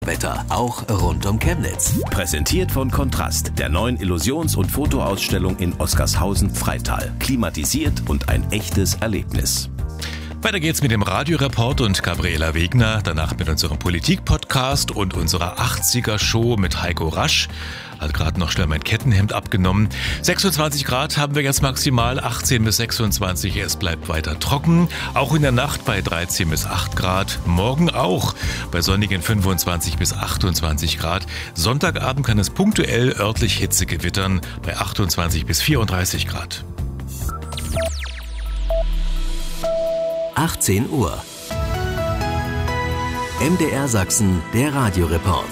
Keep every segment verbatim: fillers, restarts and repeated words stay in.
Wetter, auch rund um Chemnitz. Präsentiert von Kontrast, der neuen Illusions- und Fotoausstellung in Oskarshausen-Freital. Klimatisiert und ein echtes Erlebnis. Weiter geht's mit dem Radioreport und Gabriela Wegner, danach mit unserem Politik-Podcast und unserer achtziger-Show mit Heiko Rasch. Hat gerade noch schnell mein Kettenhemd abgenommen. sechsundzwanzig Grad haben wir jetzt maximal, achtzehn bis sechsundzwanzig. Es bleibt weiter trocken. Auch in der Nacht bei dreizehn bis acht Grad. Morgen auch bei sonnigen fünfundzwanzig bis achtundzwanzig Grad. Sonntagabend kann es punktuell örtlich Hitze gewittern bei achtundzwanzig bis vierunddreißig Grad. achtzehn Uhr. M D R Sachsen, der Radioreport.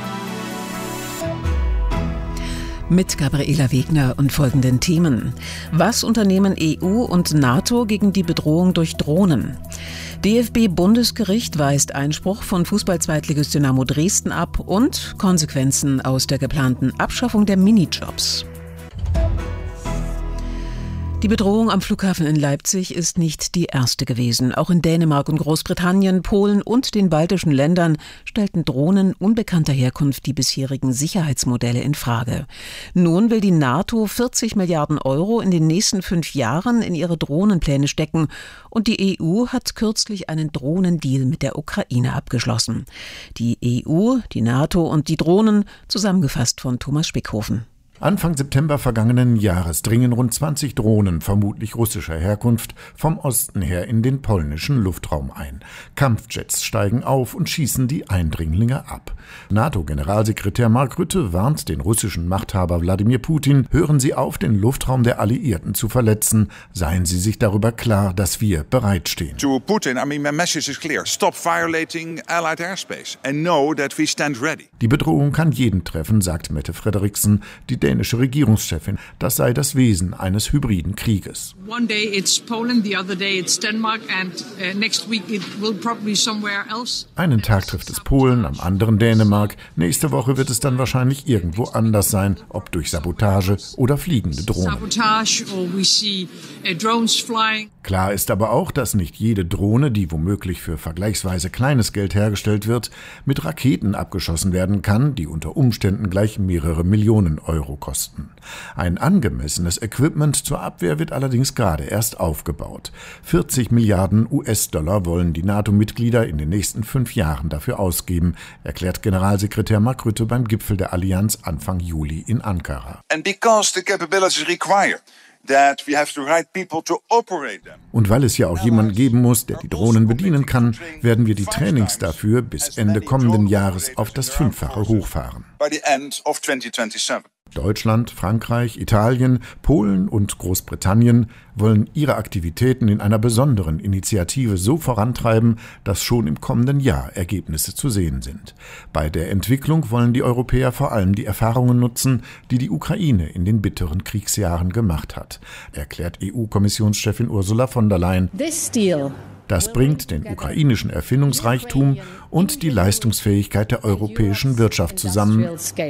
Mit Gabriela Wegner und folgenden Themen. Was unternehmen E U und NATO gegen die Bedrohung durch Drohnen? D F B-Bundesgericht weist Einspruch von Fußball-Zweitligist Dynamo Dresden ab und Konsequenzen aus der geplanten Abschaffung der Minijobs. Die Bedrohung am Flughafen in Leipzig ist nicht die erste gewesen. Auch in Dänemark und Großbritannien, Polen und den baltischen Ländern stellten Drohnen unbekannter Herkunft die bisherigen Sicherheitsmodelle in Frage. Nun will die NATO vierzig Milliarden Euro in den nächsten fünf Jahren in ihre Drohnenpläne stecken. Und die E U hat kürzlich einen Drohnendeal mit der Ukraine abgeschlossen. Die E U, die NATO und die Drohnen, zusammengefasst von Thomas Spickhofen. Anfang September vergangenen Jahres dringen rund zwanzig Drohnen, vermutlich russischer Herkunft, vom Osten her in den polnischen Luftraum ein. Kampfjets steigen auf und schießen die Eindringlinge ab. NATO-Generalsekretär Mark Rutte warnt den russischen Machthaber Wladimir Putin, hören Sie auf, den Luftraum der Alliierten zu verletzen. Seien Sie sich darüber klar, dass wir bereitstehen. To Putin, I mean, my message is clear. Stop violating allied airspace and know that we stand ready. Die Bedrohung kann jeden treffen, sagt Mette Frederiksen, die dänische Regierungschefin. Das sei das Wesen eines hybriden Krieges. One day it's Poland, the other day it's Denmark and uh, next week it will probably somewhere else. Einen Tag trifft es Polen, am anderen Dänemark. Nächste Woche wird es dann wahrscheinlich irgendwo anders sein, ob durch Sabotage oder fliegende Drohnen. Sabotage or we see uh, drones flying. Klar ist aber auch, dass nicht jede Drohne, die womöglich für vergleichsweise kleines Geld hergestellt wird, mit Raketen abgeschossen werden kann, die unter Umständen gleich mehrere Millionen Euro kosten. Ein angemessenes Equipment zur Abwehr wird allerdings gerade erst aufgebaut. vierzig Milliarden U S-Dollar wollen die NATO-Mitglieder in den nächsten fünf Jahren dafür ausgeben, erklärt Generalsekretär Mark Rutte beim Gipfel der Allianz Anfang Juli in Ankara. And because the capabilities require that we have the right people to operate them. Und weil es ja auch jemanden geben muss, der die Drohnen bedienen kann, werden wir die Trainings dafür bis Ende kommenden Jahres auf das Fünffache hochfahren. By the end of twenty twenty-seven. Deutschland, Frankreich, Italien, Polen und Großbritannien wollen ihre Aktivitäten in einer besonderen Initiative so vorantreiben, dass schon im kommenden Jahr Ergebnisse zu sehen sind. Bei der Entwicklung wollen die Europäer vor allem die Erfahrungen nutzen, die die Ukraine in den bitteren Kriegsjahren gemacht hat, erklärt E U-Kommissionschefin Ursula von der Leyen. This deal Das bringt den ukrainischen Erfindungsreichtum und die Leistungsfähigkeit der europäischen Wirtschaft zusammen.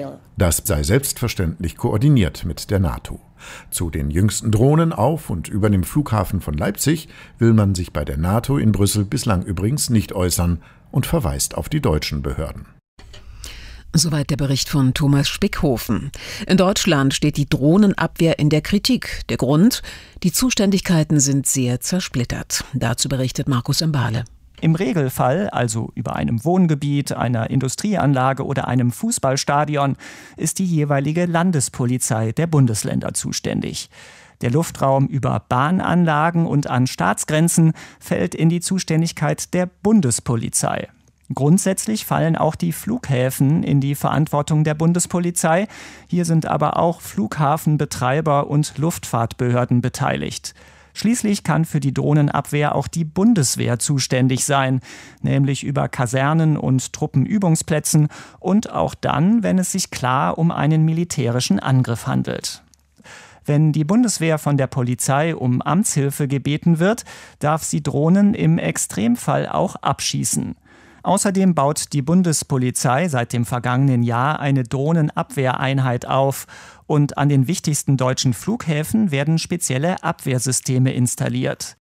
Das sei selbstverständlich koordiniert mit der NATO. Zu den jüngsten Drohnen auf und über dem Flughafen von Leipzig will man sich bei der NATO in Brüssel bislang übrigens nicht äußern und verweist auf die deutschen Behörden. Soweit der Bericht von Thomas Spickhofen. In Deutschland steht die Drohnenabwehr in der Kritik. Der Grund? Die Zuständigkeiten sind sehr zersplittert. Dazu berichtet Markus Mbale. Im Regelfall, also über einem Wohngebiet, einer Industrieanlage oder einem Fußballstadion, ist die jeweilige Landespolizei der Bundesländer zuständig. Der Luftraum über Bahnanlagen und an Staatsgrenzen fällt in die Zuständigkeit der Bundespolizei. Grundsätzlich fallen auch die Flughäfen in die Verantwortung der Bundespolizei. Hier sind aber auch Flughafenbetreiber und Luftfahrtbehörden beteiligt. Schließlich kann für die Drohnenabwehr auch die Bundeswehr zuständig sein, nämlich über Kasernen und Truppenübungsplätzen und auch dann, wenn es sich klar um einen militärischen Angriff handelt. Wenn die Bundeswehr von der Polizei um Amtshilfe gebeten wird, darf sie Drohnen im Extremfall auch abschießen. Außerdem baut die Bundespolizei seit dem vergangenen Jahr eine Drohnenabwehreinheit auf und an den wichtigsten deutschen Flughäfen werden spezielle Abwehrsysteme installiert.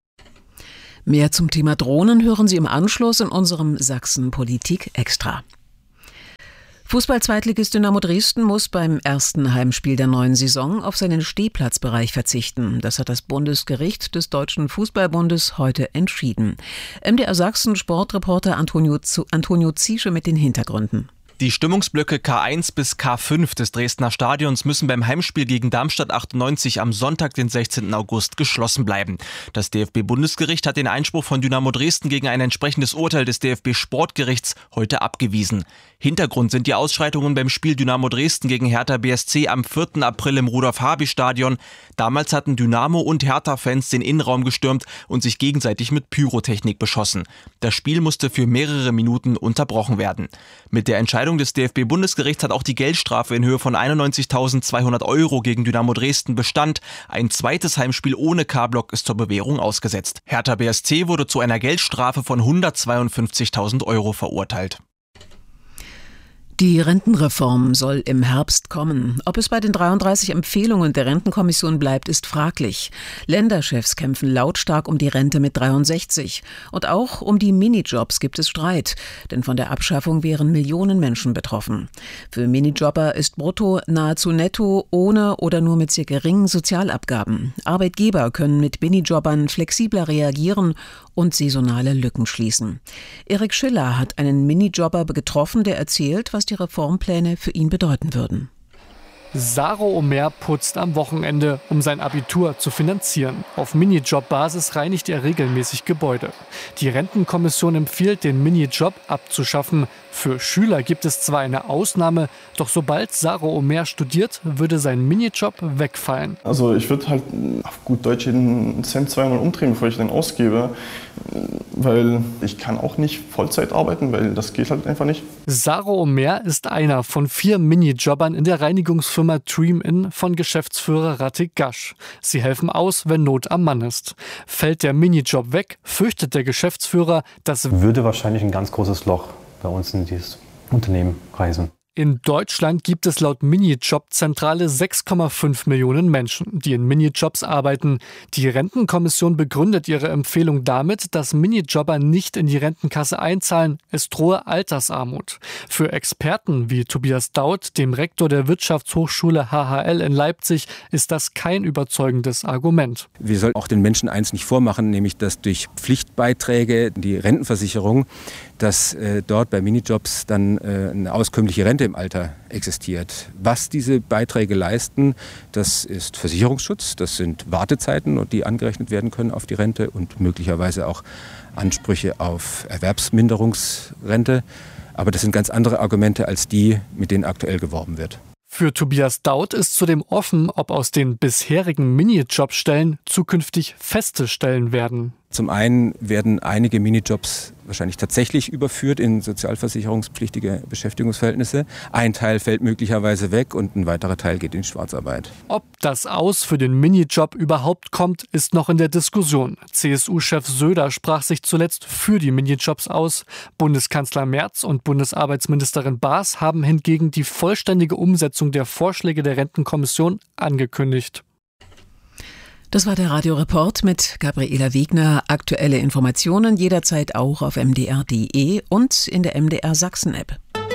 Mehr zum Thema Drohnen hören Sie im Anschluss in unserem Sachsen Politik Extra. Fußball-Zweitligist Dynamo Dresden muss beim ersten Heimspiel der neuen Saison auf seinen Stehplatzbereich verzichten. Das hat das Bundesgericht des Deutschen Fußballbundes heute entschieden. M D R Sachsen Sportreporter Antonio, Antonio Ziesche mit den Hintergründen. Die Stimmungsblöcke K eins bis K fünf des Dresdner Stadions müssen beim Heimspiel gegen Darmstadt achtundneunzig am Sonntag, den sechzehnten August, geschlossen bleiben. Das D F B-Bundesgericht hat den Einspruch von Dynamo Dresden gegen ein entsprechendes Urteil des D F B-Sportgerichts heute abgewiesen. Hintergrund sind die Ausschreitungen beim Spiel Dynamo Dresden gegen Hertha B S C am vierten April im Rudolf-Habich-Stadion. Damals hatten Dynamo- und Hertha-Fans den Innenraum gestürmt und sich gegenseitig mit Pyrotechnik beschossen. Das Spiel musste für mehrere Minuten unterbrochen werden. Mit der Entscheidung des D F B-Bundesgerichts hat auch die Geldstrafe in Höhe von einundneunzigtausendzweihundert Euro gegen Dynamo Dresden Bestand. Ein zweites Heimspiel ohne K-Block ist zur Bewährung ausgesetzt. Hertha B S C wurde zu einer Geldstrafe von hundertzweiundfünfzigtausend Euro verurteilt. Die Rentenreform soll im Herbst kommen. Ob es bei den dreiunddreißig Empfehlungen der Rentenkommission bleibt, ist fraglich. Länderchefs kämpfen lautstark um die Rente mit dreiundsechzig. Und auch um die Minijobs gibt es Streit. Denn von der Abschaffung wären Millionen Menschen betroffen. Für Minijobber ist brutto nahezu netto, ohne oder nur mit sehr geringen Sozialabgaben. Arbeitgeber können mit Minijobbern flexibler reagieren und saisonale Lücken schließen. Erik Schiller hat einen Minijobber getroffen, der erzählt, was die Reformpläne für ihn bedeuten würden. Saro Omer putzt am Wochenende, um sein Abitur zu finanzieren. Auf Minijob-Basis reinigt er regelmäßig Gebäude. Die Rentenkommission empfiehlt, den Minijob abzuschaffen. Für Schüler gibt es zwar eine Ausnahme, doch sobald Saro Omer studiert, würde sein Minijob wegfallen. Also ich würde halt auf gut Deutsch jeden Cent zweimal umdrehen, bevor ich den ausgebe. Weil ich kann auch nicht Vollzeit arbeiten, weil das geht halt einfach nicht. Saro Omer ist einer von vier Minijobbern in der Reinigungsfirma Dream-In von Geschäftsführer Ratik Gasch. Sie helfen aus, wenn Not am Mann ist. Fällt der Minijob weg, fürchtet der Geschäftsführer, das würde wahrscheinlich ein ganz großes Loch bei uns in dieses Unternehmen reißen. In Deutschland gibt es laut Minijob-Zentrale sechs Komma fünf Millionen Menschen, die in Minijobs arbeiten. Die Rentenkommission begründet ihre Empfehlung damit, dass Minijobber nicht in die Rentenkasse einzahlen. Es drohe Altersarmut. Für Experten wie Tobias Daut, dem Rektor der Wirtschaftshochschule H H L in Leipzig, ist das kein überzeugendes Argument. Wir sollten auch den Menschen eins nicht vormachen, nämlich dass durch Pflichtbeiträge, die Rentenversicherung, dass äh, dort bei Minijobs dann äh, eine auskömmliche Rente im Alter existiert. Was diese Beiträge leisten, das ist Versicherungsschutz, das sind Wartezeiten, die angerechnet werden können auf die Rente und möglicherweise auch Ansprüche auf Erwerbsminderungsrente. Aber das sind ganz andere Argumente als die, mit denen aktuell geworben wird. Für Tobias Daut ist zudem offen, ob aus den bisherigen Minijobstellen zukünftig feste Stellen werden. Zum einen werden einige Minijobs wahrscheinlich tatsächlich überführt in sozialversicherungspflichtige Beschäftigungsverhältnisse. Ein Teil fällt möglicherweise weg und ein weiterer Teil geht in Schwarzarbeit. Ob das Aus für den Minijob überhaupt kommt, ist noch in der Diskussion. C S U-Chef Söder sprach sich zuletzt für die Minijobs aus. Bundeskanzler Merz und Bundesarbeitsministerin Baas haben hingegen die vollständige Umsetzung der Vorschläge der Rentenkommission angekündigt. Das war der Radioreport mit Gabriela Wegner. Aktuelle Informationen jederzeit auch auf m d r punkt d e und in der M D R Sachsen-App.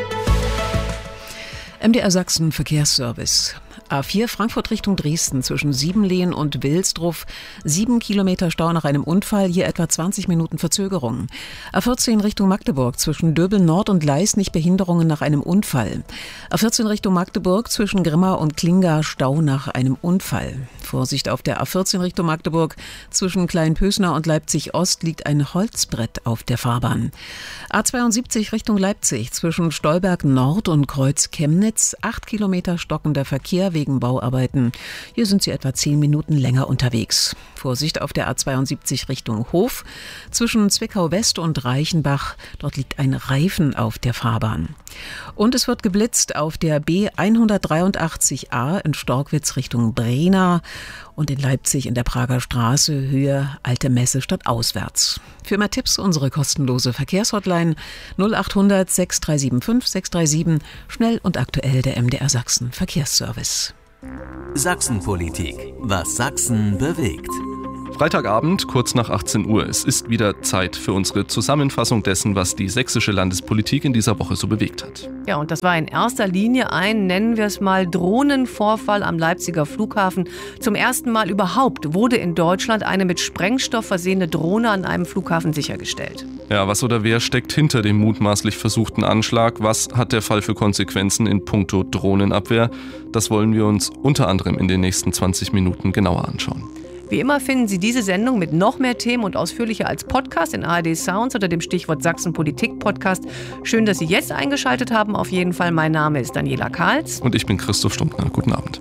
M D R Sachsen Verkehrsservice. A vier Frankfurt Richtung Dresden zwischen Siebenlehen und Wilsdruff. Sieben Kilometer Stau nach einem Unfall, hier etwa zwanzig Minuten Verzögerung. A vierzehn Richtung Magdeburg zwischen Döbel Nord und Leisnig Behinderungen nach einem Unfall. A vierzehn Richtung Magdeburg zwischen Grimma und Klinga Stau nach einem Unfall. Vorsicht auf der A vierzehn Richtung Magdeburg zwischen Kleinpösner und Leipzig Ost liegt ein Holzbrett auf der Fahrbahn. A zweiundsiebzig Richtung Leipzig zwischen Stolberg Nord und Kreuz Chemnitz. Acht Kilometer stockender Verkehr wegen Bauarbeiten. Hier sind Sie etwa zehn Minuten länger unterwegs. Vorsicht auf der A zweiundsiebzig Richtung Hof zwischen Zwickau West und Reichenbach. Dort liegt ein Reifen auf der Fahrbahn. Und es wird geblitzt auf der B hundertdreiundachtzig a in Storkwitz Richtung Brena und in Leipzig in der Prager Straße Höhe Alte Messe statt auswärts. Für mehr Tipps unsere kostenlose Verkehrshotline null achthundert sechs drei sieben fünf sechs drei sieben, schnell und aktuell der M D R Sachsen Verkehrsservice. Sachsenpolitik. Was Sachsen bewegt. Freitagabend, kurz nach achtzehn Uhr. Es ist wieder Zeit für unsere Zusammenfassung dessen, was die sächsische Landespolitik in dieser Woche so bewegt hat. Ja, und das war in erster Linie ein, nennen wir es mal, Drohnenvorfall am Leipziger Flughafen. Zum ersten Mal überhaupt wurde in Deutschland eine mit Sprengstoff versehene Drohne an einem Flughafen sichergestellt. Ja, was oder wer steckt hinter dem mutmaßlich versuchten Anschlag? Was hat der Fall für Konsequenzen in puncto Drohnenabwehr? Das wollen wir uns unter anderem in den nächsten zwanzig Minuten genauer anschauen. Wie immer finden Sie diese Sendung mit noch mehr Themen und ausführlicher als Podcast in A R D Sounds unter dem Stichwort Sachsen Politik Podcast. Schön, dass Sie jetzt eingeschaltet haben. Auf jeden Fall, mein Name ist Daniela Kahls. Und ich bin Christoph Stumptner. Guten Abend.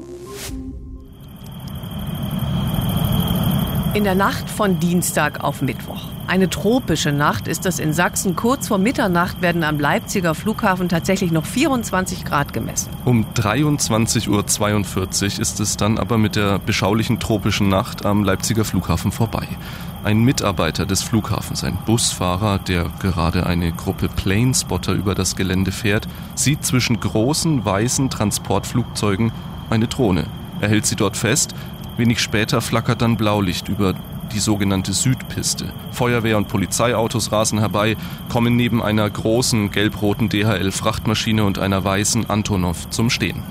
In der Nacht von Dienstag auf Mittwoch. Eine tropische Nacht ist das in Sachsen. Kurz vor Mitternacht werden am Leipziger Flughafen tatsächlich noch vierundzwanzig Grad gemessen. Um dreiundzwanzig Uhr zweiundvierzig ist es dann aber mit der beschaulichen tropischen Nacht am Leipziger Flughafen vorbei. Ein Mitarbeiter des Flughafens, ein Busfahrer, der gerade eine Gruppe Planespotter über das Gelände fährt, sieht zwischen großen weißen Transportflugzeugen eine Drohne. Er hält sie dort fest. Wenig später flackert dann Blaulicht über die sogenannte Südpiste. Feuerwehr- und Polizeiautos rasen herbei, kommen neben einer großen gelb-roten D H L-Frachtmaschine und einer weißen Antonov zum Stehen.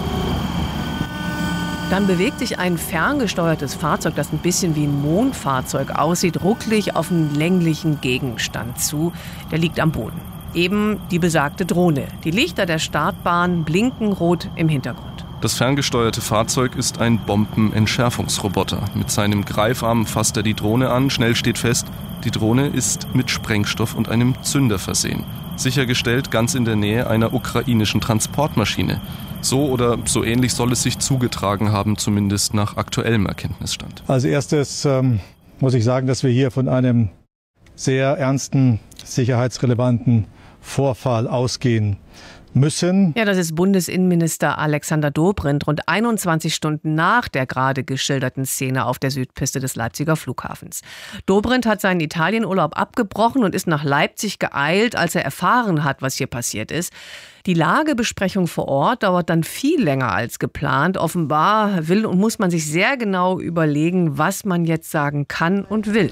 Dann bewegt sich ein ferngesteuertes Fahrzeug, das ein bisschen wie ein Mondfahrzeug aussieht, rucklig auf einen länglichen Gegenstand zu. Der liegt am Boden. Eben die besagte Drohne. Die Lichter der Startbahn blinken rot im Hintergrund. Das ferngesteuerte Fahrzeug ist ein Bombenentschärfungsroboter. Mit seinem Greifarm fasst er die Drohne an. Schnell steht fest, die Drohne ist mit Sprengstoff und einem Zünder versehen. Sichergestellt ganz in der Nähe einer ukrainischen Transportmaschine. So oder so ähnlich soll es sich zugetragen haben, zumindest nach aktuellem Erkenntnisstand. Als erstes ähm, muss ich sagen, dass wir hier von einem sehr ernsten, sicherheitsrelevanten Vorfall ausgehen müssen. Ja, das ist Bundesinnenminister Alexander Dobrindt rund einundzwanzig Stunden nach der gerade geschilderten Szene auf der Südpiste des Leipziger Flughafens. Dobrindt hat seinen Italienurlaub abgebrochen und ist nach Leipzig geeilt, als er erfahren hat, was hier passiert ist. Die Lagebesprechung vor Ort dauert dann viel länger als geplant. Offenbar will und muss man sich sehr genau überlegen, was man jetzt sagen kann und will.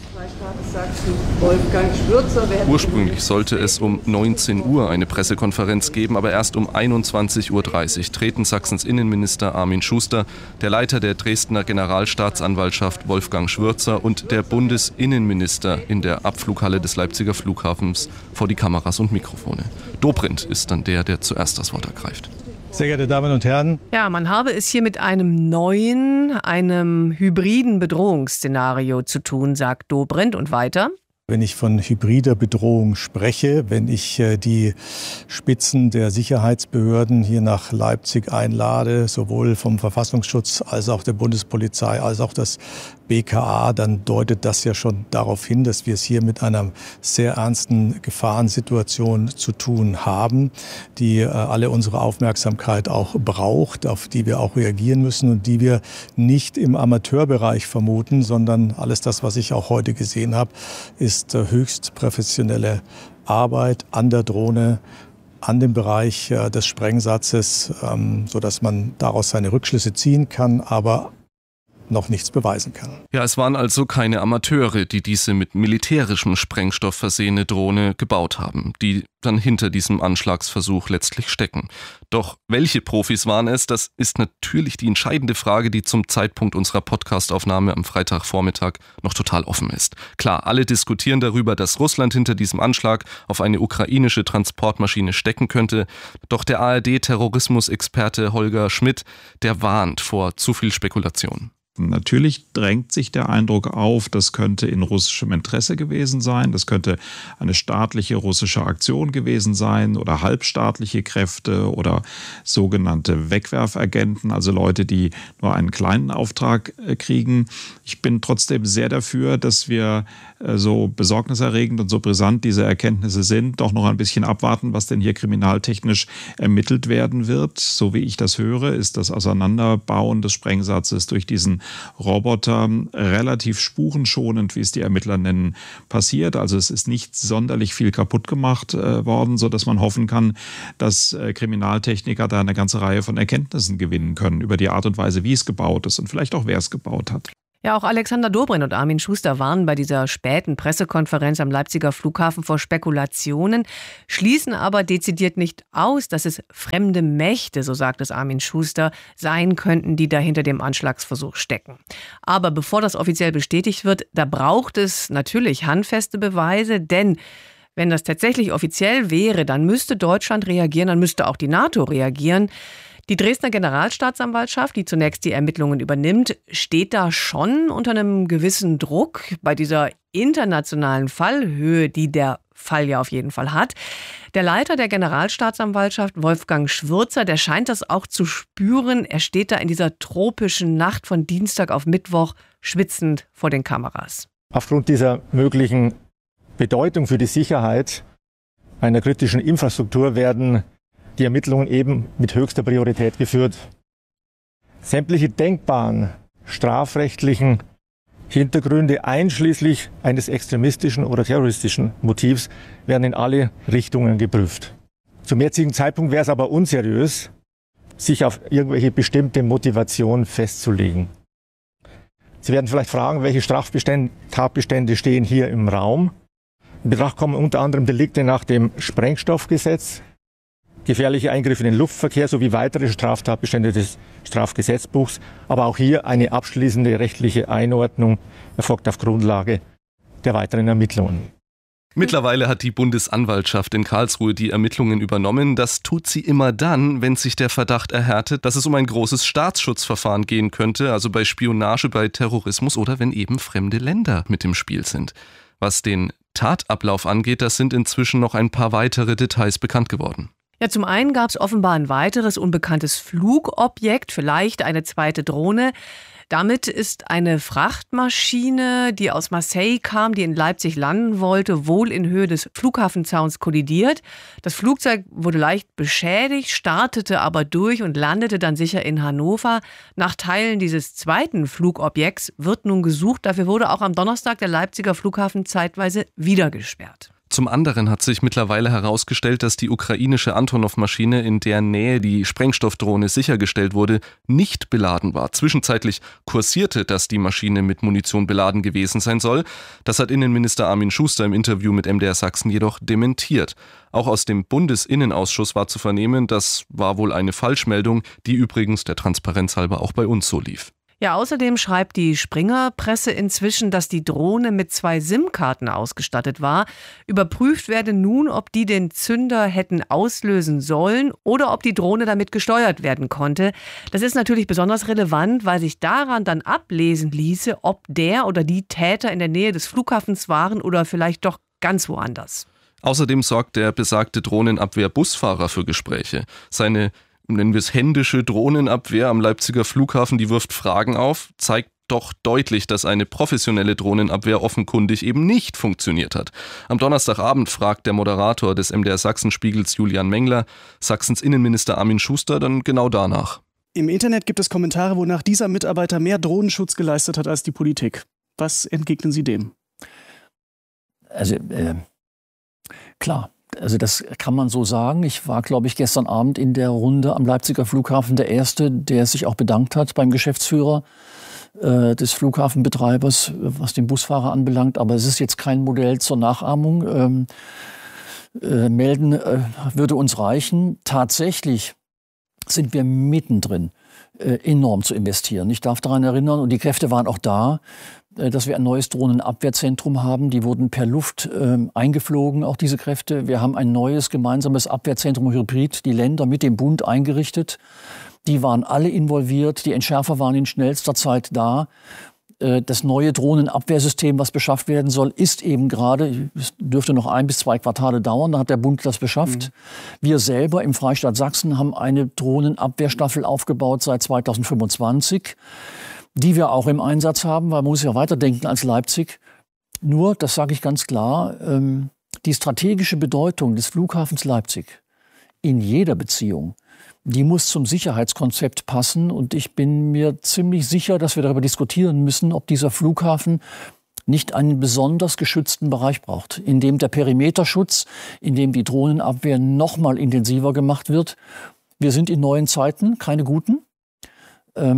Ursprünglich sollte es um neunzehn Uhr eine Pressekonferenz geben, aber erst um einundzwanzig Uhr dreißig treten Sachsens Innenminister Armin Schuster, der Leiter der Dresdner Generalstaatsanwaltschaft Wolfgang Schwürzer und der Bundesinnenminister in der Abflughalle des Leipziger Flughafens vor die Kameras und Mikrofone. Dobrindt ist dann der, der zuerst das Wort ergreift. Sehr geehrte Damen und Herren. Ja, man habe es hier mit einem neuen, einem hybriden Bedrohungsszenario zu tun, sagt Dobrindt und weiter. Wenn ich von hybrider Bedrohung spreche, wenn ich die Spitzen der Sicherheitsbehörden hier nach Leipzig einlade, sowohl vom Verfassungsschutz als auch der Bundespolizei, als auch das B K A, dann deutet das ja schon darauf hin, dass wir es hier mit einer sehr ernsten Gefahrensituation zu tun haben, die äh, alle unsere Aufmerksamkeit auch braucht, auf die wir auch reagieren müssen und die wir nicht im Amateurbereich vermuten, sondern alles das, was ich auch heute gesehen habe, ist äh, höchst professionelle Arbeit an der Drohne, an dem Bereich äh, des Sprengsatzes, ähm, sodass man daraus seine Rückschlüsse ziehen kann, aber noch nichts beweisen kann. Ja, es waren also keine Amateure, die diese mit militärischem Sprengstoff versehene Drohne gebaut haben, die dann hinter diesem Anschlagsversuch letztlich stecken. Doch welche Profis waren es? Das ist natürlich die entscheidende Frage, die zum Zeitpunkt unserer Podcastaufnahme am Freitagvormittag noch total offen ist. Klar, alle diskutieren darüber, dass Russland hinter diesem Anschlag auf eine ukrainische Transportmaschine stecken könnte. Doch der A R D-Terrorismusexperte Holger Schmidt, der warnt vor zu viel Spekulation. Natürlich drängt sich der Eindruck auf, das könnte in russischem Interesse gewesen sein, das könnte eine staatliche russische Aktion gewesen sein oder halbstaatliche Kräfte oder sogenannte Wegwerfagenten, also Leute, die nur einen kleinen Auftrag kriegen. Ich bin trotzdem sehr dafür, dass wir so besorgniserregend und so brisant diese Erkenntnisse sind, doch noch ein bisschen abwarten, was denn hier kriminaltechnisch ermittelt werden wird. So wie ich das höre, ist das Auseinanderbauen des Sprengsatzes durch diesen Roboter relativ spurenschonend, wie es die Ermittler nennen, passiert. Also es ist nicht sonderlich viel kaputt gemacht äh, worden, sodass man hoffen kann, dass äh, Kriminaltechniker da eine ganze Reihe von Erkenntnissen gewinnen können über die Art und Weise, wie es gebaut ist und vielleicht auch, wer es gebaut hat. Ja, auch Alexander Dobrindt und Armin Schuster warnen bei dieser späten Pressekonferenz am Leipziger Flughafen vor Spekulationen, schließen aber dezidiert nicht aus, dass es fremde Mächte, so sagt es Armin Schuster, sein könnten, die da hinter dem Anschlagsversuch stecken. Aber bevor das offiziell bestätigt wird, da braucht es natürlich handfeste Beweise, denn wenn das tatsächlich offiziell wäre, dann müsste Deutschland reagieren, dann müsste auch die NATO reagieren. Die Dresdner Generalstaatsanwaltschaft, die zunächst die Ermittlungen übernimmt, steht da schon unter einem gewissen Druck bei dieser internationalen Fallhöhe, die der Fall ja auf jeden Fall hat. Der Leiter der Generalstaatsanwaltschaft, Wolfgang Schwürzer, der scheint das auch zu spüren. Er steht da in dieser tropischen Nacht von Dienstag auf Mittwoch schwitzend vor den Kameras. Aufgrund dieser möglichen Bedeutung für die Sicherheit einer kritischen Infrastruktur werden die Ermittlungen eben mit höchster Priorität geführt. Sämtliche denkbaren strafrechtlichen Hintergründe einschließlich eines extremistischen oder terroristischen Motivs werden in alle Richtungen geprüft. Zum jetzigen Zeitpunkt wäre es aber unseriös, sich auf irgendwelche bestimmte Motivation festzulegen. Sie werden vielleicht fragen, welche Strafbestände, Tatbestände stehen hier im Raum. In Betracht kommen unter anderem Delikte nach dem Sprengstoffgesetz, gefährliche Eingriffe in den Luftverkehr sowie weitere Straftatbestände des Strafgesetzbuchs. Aber auch hier eine abschließende rechtliche Einordnung erfolgt auf Grundlage der weiteren Ermittlungen. Mittlerweile hat die Bundesanwaltschaft in Karlsruhe die Ermittlungen übernommen. Das tut sie immer dann, wenn sich der Verdacht erhärtet, dass es um ein großes Staatsschutzverfahren gehen könnte, also bei Spionage, bei Terrorismus oder wenn eben fremde Länder mit im Spiel sind. Was den Tatablauf angeht, das sind inzwischen noch ein paar weitere Details bekannt geworden. Ja, zum einen gab es offenbar ein weiteres unbekanntes Flugobjekt, vielleicht eine zweite Drohne. Damit ist eine Frachtmaschine, die aus Marseille kam, die in Leipzig landen wollte, wohl in Höhe des Flughafenzauns kollidiert. Das Flugzeug wurde leicht beschädigt, startete aber durch und landete dann sicher in Hannover. Nach Teilen dieses zweiten Flugobjekts wird nun gesucht. Dafür wurde auch am Donnerstag der Leipziger Flughafen zeitweise wieder gesperrt. Zum anderen hat sich mittlerweile herausgestellt, dass die ukrainische Antonov-Maschine, in deren Nähe die Sprengstoffdrohne sichergestellt wurde, nicht beladen war. Zwischenzeitlich kursierte, dass die Maschine mit Munition beladen gewesen sein soll. Das hat Innenminister Armin Schuster im Interview mit M D R Sachsen jedoch dementiert. Auch aus dem Bundesinnenausschuss war zu vernehmen, das war wohl eine Falschmeldung, die übrigens der Transparenz halber auch bei uns so lief. Ja, außerdem schreibt die Springer-Presse inzwischen, dass die Drohne mit zwei SIM-Karten ausgestattet war. Überprüft werde nun, ob die den Zünder hätten auslösen sollen oder ob die Drohne damit gesteuert werden konnte. Das ist natürlich besonders relevant, weil sich daran dann ablesen ließe, ob der oder die Täter in der Nähe des Flughafens waren oder vielleicht doch ganz woanders. Außerdem sorgt der besagte Drohnenabwehr-Busfahrer für Gespräche. Seine nennen wir es händische Drohnenabwehr am Leipziger Flughafen, die wirft Fragen auf, zeigt doch deutlich, dass eine professionelle Drohnenabwehr offenkundig eben nicht funktioniert hat. Am Donnerstagabend fragt der Moderator des M D R Sachsen-Spiegels Julian Mengler Sachsens Innenminister Armin Schuster dann genau danach. Im Internet gibt es Kommentare, wonach dieser Mitarbeiter mehr Drohnenschutz geleistet hat als die Politik. Was entgegnen Sie dem? Also, äh, klar. Also das kann man so sagen. Ich war, glaube ich, gestern Abend in der Runde am Leipziger Flughafen der Erste, der sich auch bedankt hat beim Geschäftsführer äh, des Flughafenbetreibers, was den Busfahrer anbelangt. Aber es ist jetzt kein Modell zur Nachahmung. Ähm, äh, melden äh, würde uns reichen. Tatsächlich sind wir mittendrin, äh, enorm zu investieren. Ich darf daran erinnern, und die Kräfte waren auch da, dass wir ein neues Drohnenabwehrzentrum haben. Die wurden per Luft äh, eingeflogen, auch diese Kräfte. Wir haben ein neues gemeinsames Abwehrzentrum Hybrid, die Länder mit dem Bund eingerichtet. Die waren alle involviert. Die Entschärfer waren in schnellster Zeit da. Äh, das neue Drohnenabwehrsystem, was beschafft werden soll, ist eben gerade, es dürfte noch ein bis zwei Quartale dauern, da hat der Bund das beschafft. Mhm. Wir selber im Freistaat Sachsen haben eine Drohnenabwehrstaffel aufgebaut seit zweitausendfünfundzwanzig. Die wir auch im Einsatz haben, weil man muss ja weiterdenken als Leipzig. Nur, das sage ich ganz klar, ähm, die strategische Bedeutung des Flughafens Leipzig in jeder Beziehung, die muss zum Sicherheitskonzept passen. Und ich bin mir ziemlich sicher, dass wir darüber diskutieren müssen, ob dieser Flughafen nicht einen besonders geschützten Bereich braucht, in dem der Perimeterschutz, in dem die Drohnenabwehr noch mal intensiver gemacht wird. Wir sind in neuen Zeiten, keine guten. Ähm,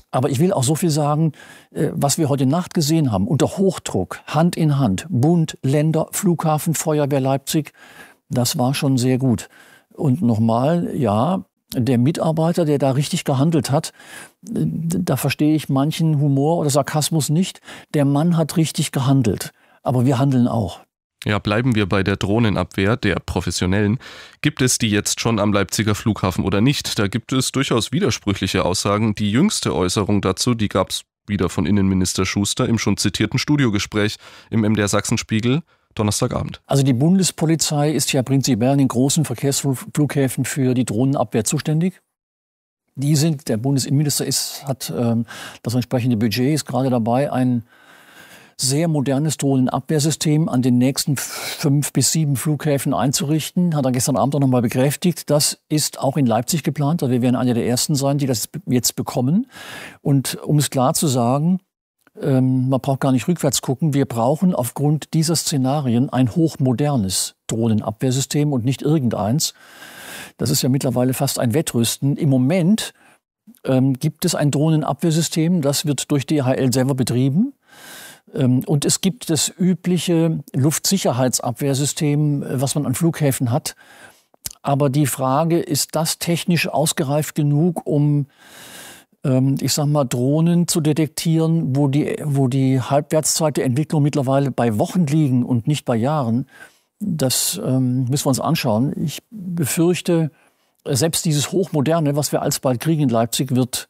Aber ich will auch so viel sagen, was wir heute Nacht gesehen haben, unter Hochdruck, Hand in Hand, Bund, Länder, Flughafen, Feuerwehr Leipzig, das war schon sehr gut. Und nochmal, ja, der Mitarbeiter, der da richtig gehandelt hat, da verstehe ich manchen Humor oder Sarkasmus nicht. Der Mann hat richtig gehandelt, aber wir handeln auch. Ja, bleiben wir bei der Drohnenabwehr, der professionellen. Gibt es die jetzt schon am Leipziger Flughafen oder nicht? Da gibt es durchaus widersprüchliche Aussagen. Die jüngste Äußerung dazu, die gab es wieder von Innenminister Schuster im schon zitierten Studiogespräch im M D R Sachsenspiegel Donnerstagabend. Also die Bundespolizei ist ja prinzipiell an den großen Verkehrsflughäfen für die Drohnenabwehr zuständig. Die sind, der Bundesinnenminister ist, hat ähm, das entsprechende Budget, ist gerade dabei, ein sehr modernes Drohnenabwehrsystem an den nächsten fünf bis sieben Flughäfen einzurichten. Hat er gestern Abend auch nochmal bekräftigt. Das ist auch in Leipzig geplant. Also wir werden einer der Ersten sein, die das jetzt bekommen. Und um es klar zu sagen, ähm, man braucht gar nicht rückwärts gucken. Wir brauchen aufgrund dieser Szenarien ein hochmodernes Drohnenabwehrsystem und nicht irgendeins. Das ist ja mittlerweile fast ein Wettrüsten. Im Moment ähm, gibt es ein Drohnenabwehrsystem, das wird durch D H L selber betrieben. Und es gibt das übliche Luftsicherheitsabwehrsystem, was man an Flughäfen hat. Aber die Frage, ist das technisch ausgereift genug, um, ich sag mal, Drohnen zu detektieren, wo die, wo die Halbwertszeit der Entwicklung mittlerweile bei Wochen liegen und nicht bei Jahren? Das ähm, müssen wir uns anschauen. Ich befürchte, selbst dieses Hochmoderne, was wir alsbald kriegen in Leipzig, wird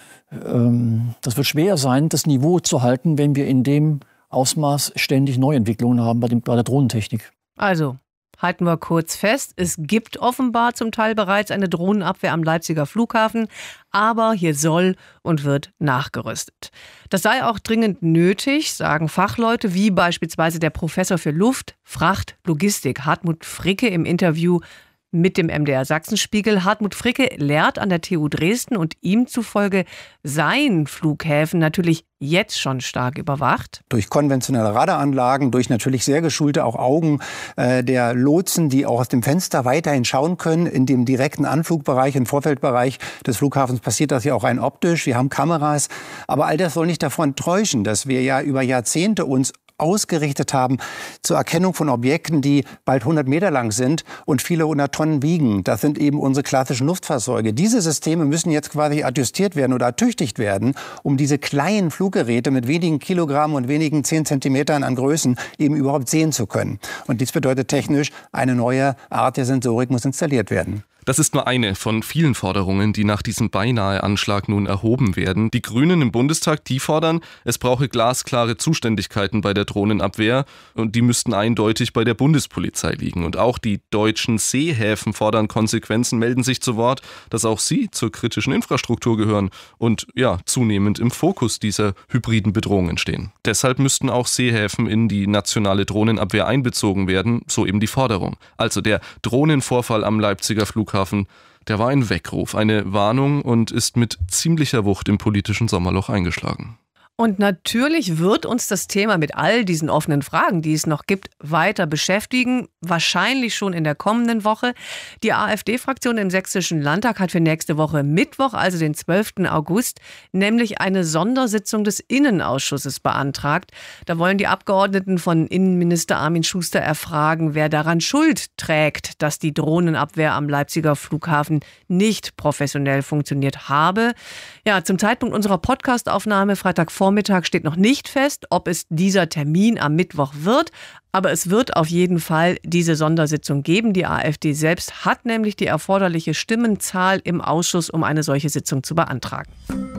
Das wird schwer sein, das Niveau zu halten, wenn wir in dem Ausmaß ständig Neuentwicklungen haben bei, dem, bei der Drohnentechnik. Also, halten wir kurz fest, es gibt offenbar zum Teil bereits eine Drohnenabwehr am Leipziger Flughafen, aber hier soll und wird nachgerüstet. Das sei auch dringend nötig, sagen Fachleute wie beispielsweise der Professor für Luft, Fracht, Logistik Hartmut Fricke im Interview mit dem M D R Sachsenspiegel. Hartmut Fricke lehrt an der T U Dresden und ihm zufolge seien Flughäfen natürlich jetzt schon stark überwacht. Durch konventionelle Radaranlagen, durch natürlich sehr geschulte auch Augen äh, der Lotsen, die auch aus dem Fenster weiterhin schauen können. In dem direkten Anflugbereich, im Vorfeldbereich des Flughafens passiert das ja auch rein optisch. Wir haben Kameras. Aber all das soll nicht davon täuschen, dass wir ja über Jahrzehnte uns ausgerichtet haben zur Erkennung von Objekten, die bald hundert Meter lang sind und viele hundert Tonnen wiegen. Das sind eben unsere klassischen Luftfahrzeuge. Diese Systeme müssen jetzt quasi adjustiert werden oder ertüchtigt werden, um diese kleinen Fluggeräte mit wenigen Kilogramm und wenigen zehn Zentimetern an Größen eben überhaupt sehen zu können. Und dies bedeutet technisch, eine neue Art der Sensorik muss installiert werden. Das ist nur eine von vielen Forderungen, die nach diesem Beinahe-Anschlag nun erhoben werden. Die Grünen im Bundestag, die fordern, es brauche glasklare Zuständigkeiten bei der Drohnenabwehr und die müssten eindeutig bei der Bundespolizei liegen. Und auch die deutschen Seehäfen fordern Konsequenzen, melden sich zu Wort, dass auch sie zur kritischen Infrastruktur gehören und ja, zunehmend im Fokus dieser hybriden Bedrohungen stehen. Deshalb müssten auch Seehäfen in die nationale Drohnenabwehr einbezogen werden, so eben die Forderung. Also der Drohnenvorfall am Leipziger Flughafen, der war ein Weckruf, eine Warnung und ist mit ziemlicher Wucht im politischen Sommerloch eingeschlagen. Und natürlich wird uns das Thema mit all diesen offenen Fragen, die es noch gibt, weiter beschäftigen. Wahrscheinlich schon in der kommenden Woche. Die AfD-Fraktion im Sächsischen Landtag hat für nächste Woche Mittwoch, also den zwölften August, nämlich eine Sondersitzung des Innenausschusses beantragt. Da wollen die Abgeordneten von Innenminister Armin Schuster erfragen, wer daran Schuld trägt, dass die Drohnenabwehr am Leipziger Flughafen nicht professionell funktioniert habe. Ja, zum Zeitpunkt unserer Podcastaufnahme Freitagvormittag Vormittag steht noch nicht fest, ob es dieser Termin am Mittwoch wird. Aber es wird auf jeden Fall diese Sondersitzung geben. Die AfD selbst hat nämlich die erforderliche Stimmenzahl im Ausschuss, um eine solche Sitzung zu beantragen.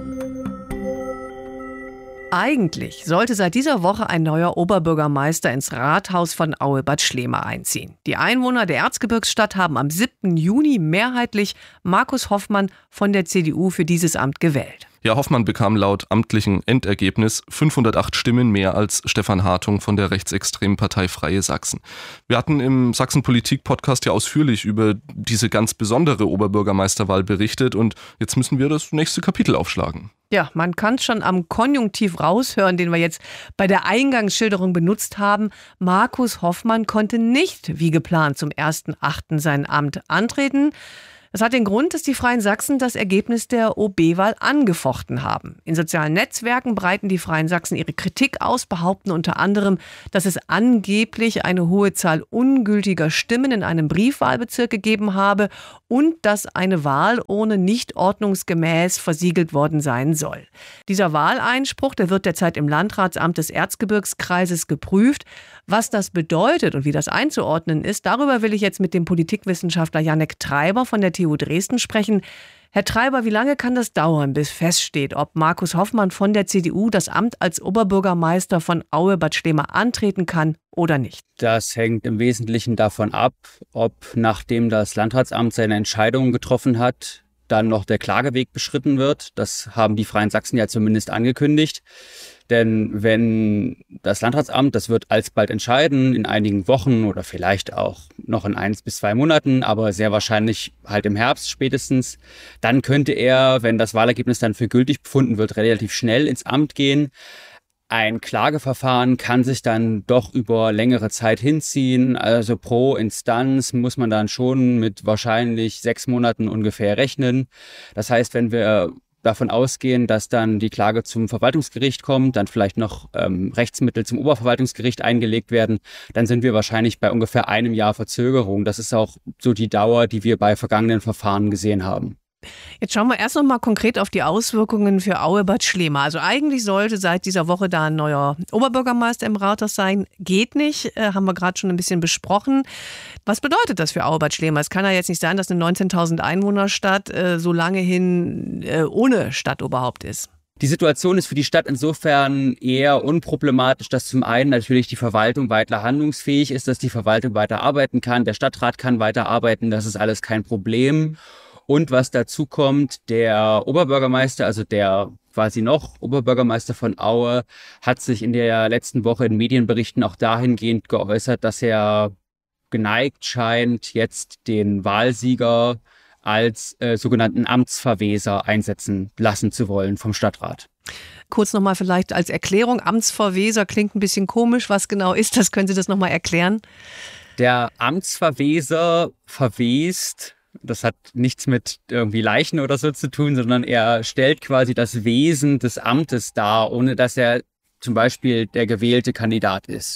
Eigentlich sollte seit dieser Woche ein neuer Oberbürgermeister ins Rathaus von Aue-Bad Schlema einziehen. Die Einwohner der Erzgebirgsstadt haben am siebten Juni mehrheitlich Markus Hoffmann von der C D U für dieses Amt gewählt. Ja, Hoffmann bekam laut amtlichem Endergebnis fünfhundertacht Stimmen mehr als Stefan Hartung von der rechtsextremen Partei Freie Sachsen. Wir hatten im Sachsen-Politik-Podcast ja ausführlich über diese ganz besondere Oberbürgermeisterwahl berichtet und jetzt müssen wir das nächste Kapitel aufschlagen. Ja, man kann es schon am Konjunktiv raushören, den wir jetzt bei der Eingangsschilderung benutzt haben. Markus Hoffmann konnte nicht wie geplant zum ersten achten sein Amt antreten. Das hat den Grund, dass die Freien Sachsen das Ergebnis der O B-Wahl angefochten haben. In sozialen Netzwerken breiten die Freien Sachsen ihre Kritik aus, behaupten unter anderem, dass es angeblich eine hohe Zahl ungültiger Stimmen in einem Briefwahlbezirk gegeben habe und dass eine Wahl ohne nicht ordnungsgemäß versiegelt worden sein soll. Dieser Wahleinspruch, der wird derzeit im Landratsamt des Erzgebirgskreises geprüft. Was das bedeutet und wie das einzuordnen ist, darüber will ich jetzt mit dem Politikwissenschaftler Jannek Treiber von der T U Dresden sprechen. Herr Treiber, wie lange kann das dauern, bis feststeht, ob Markus Hoffmann von der C D U das Amt als Oberbürgermeister von Aue-Bad Schlema antreten kann oder nicht? Das hängt im Wesentlichen davon ab, ob nachdem das Landratsamt seine Entscheidungen getroffen hat, dann noch der Klageweg beschritten wird. Das haben die Freien Sachsen ja zumindest angekündigt. Denn wenn das Landratsamt, das wird alsbald entscheiden, in einigen Wochen oder vielleicht auch noch in eins bis zwei Monaten, aber sehr wahrscheinlich halt im Herbst spätestens, dann könnte er, wenn das Wahlergebnis dann für gültig befunden wird, relativ schnell ins Amt gehen. Ein Klageverfahren kann sich dann doch über längere Zeit hinziehen. Also pro Instanz muss man dann schon mit wahrscheinlich sechs Monaten ungefähr rechnen. Das heißt, wenn wir davon ausgehen, dass dann die Klage zum Verwaltungsgericht kommt, dann vielleicht noch ähm, Rechtsmittel zum Oberverwaltungsgericht eingelegt werden, dann sind wir wahrscheinlich bei ungefähr einem Jahr Verzögerung. Das ist auch so die Dauer, die wir bei vergangenen Verfahren gesehen haben. Jetzt schauen wir erst noch mal konkret auf die Auswirkungen für Aue-Bad Schlema. Also eigentlich sollte seit dieser Woche da ein neuer Oberbürgermeister im Rathaus sein. Geht nicht, äh, haben wir gerade schon ein bisschen besprochen. Was bedeutet das für Aue-Bad Schlema? Es kann ja jetzt nicht sein, dass eine neunzehntausend Einwohnerstadt äh, so lange hin äh, ohne Stadtoberhaupt ist. Die Situation ist für die Stadt insofern eher unproblematisch, dass zum einen natürlich die Verwaltung weiter handlungsfähig ist, dass die Verwaltung weiter arbeiten kann, der Stadtrat kann weiter arbeiten, das ist alles kein Problem. Und was dazu kommt, der Oberbürgermeister, also der quasi noch Oberbürgermeister von Aue, hat sich in der letzten Woche in Medienberichten auch dahingehend geäußert, dass er geneigt scheint, jetzt den Wahlsieger als äh, sogenannten Amtsverweser einsetzen lassen zu wollen vom Stadtrat. Kurz nochmal vielleicht als Erklärung, Amtsverweser klingt ein bisschen komisch. Was genau ist das? Können Sie das nochmal erklären? Der Amtsverweser verwest. Das hat nichts mit irgendwie Leichen oder so zu tun, sondern er stellt quasi das Wesen des Amtes dar, ohne dass er zum Beispiel der gewählte Kandidat ist.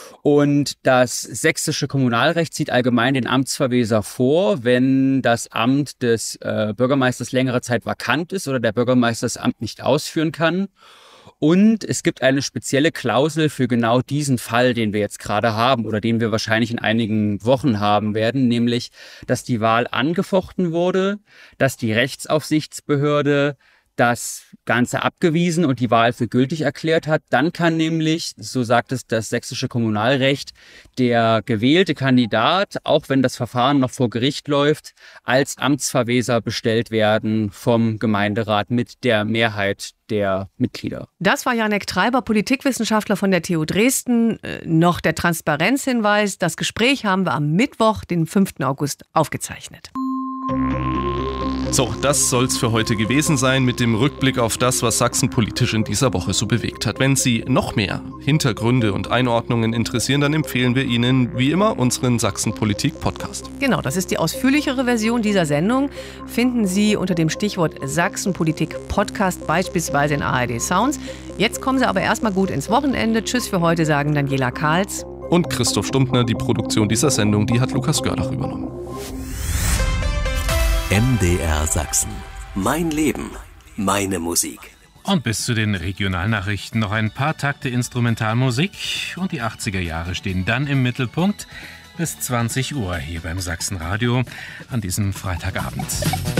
Und das sächsische Kommunalrecht sieht allgemein den Amtsverweser vor, wenn das Amt des äh, Bürgermeisters längere Zeit vakant ist oder der Bürgermeister das Amt nicht ausführen kann. Und es gibt eine spezielle Klausel für genau diesen Fall, den wir jetzt gerade haben oder den wir wahrscheinlich in einigen Wochen haben werden, nämlich, dass die Wahl angefochten wurde, dass die Rechtsaufsichtsbehörde das Ganze abgewiesen und die Wahl für gültig erklärt hat. Dann kann nämlich, so sagt es das sächsische Kommunalrecht, der gewählte Kandidat, auch wenn das Verfahren noch vor Gericht läuft, als Amtsverweser bestellt werden vom Gemeinderat mit der Mehrheit der Mitglieder. Das war Jannek Treiber, Politikwissenschaftler von der T U Dresden. Äh, noch der Transparenzhinweis. Das Gespräch haben wir am Mittwoch, den fünften August, aufgezeichnet. So, das soll's für heute gewesen sein mit dem Rückblick auf das, was Sachsen politisch in dieser Woche so bewegt hat. Wenn Sie noch mehr Hintergründe und Einordnungen interessieren, dann empfehlen wir Ihnen wie immer unseren Sachsen-Politik-Podcast. Genau, das ist die ausführlichere Version dieser Sendung. Finden Sie unter dem Stichwort Sachsen-Politik-Podcast beispielsweise in A R D Sounds. Jetzt kommen Sie aber erstmal gut ins Wochenende. Tschüss für heute, sagen Daniela Kahls und Christoph Stumptner. Die Produktion dieser Sendung, die hat Lukas Gördach übernommen. M D R Sachsen. Mein Leben, meine Musik. Und bis zu den Regionalnachrichten noch ein paar Takte Instrumentalmusik. Und die achtziger Jahre stehen dann im Mittelpunkt bis zwanzig Uhr hier beim Sachsenradio an diesem Freitagabend.